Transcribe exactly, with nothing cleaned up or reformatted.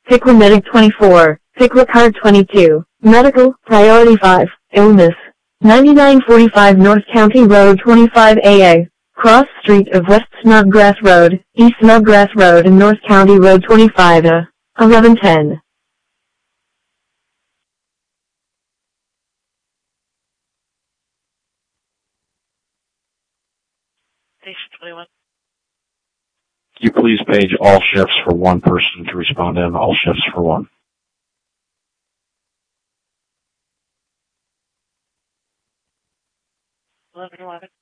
Pick one Medic twenty-four. Pick Ricard twenty-two. Medical, Priority five. Illness. ninety-nine forty-five North County Road twenty-five A A. Cross Street of West Snodgrass Road, East Snodgrass Road and North County Road twenty-five A. eleven ten. Station twenty-one. Could you please page all shifts for one person to respond in, all shifts for one? eleven eleven.